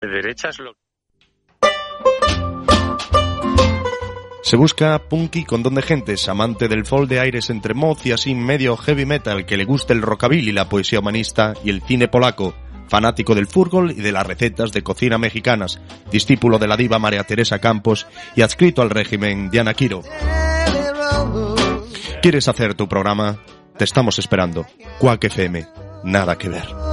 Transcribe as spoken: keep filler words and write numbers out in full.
derechas lo... Se busca punky con don de gentes, amante del folk de aires entre mod y así medio heavy metal, que le guste el rockabilly, la poesía humanista y el cine polaco, fanático del fútbol y de las recetas de cocina mexicanas, discípulo de la diva María Teresa Campos y adscrito al régimen de Ana Quiro. ¿Quieres hacer tu programa? Te estamos esperando. Quack F M. Nada que ver.